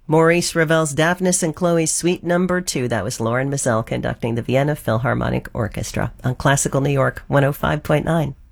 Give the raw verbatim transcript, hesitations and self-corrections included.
Maurice Ravel's Daphnis and Chloe's Suite Number Two. That was Lauren Mazel conducting the Vienna Philharmonic Orchestra on Classical New York one oh five point nine.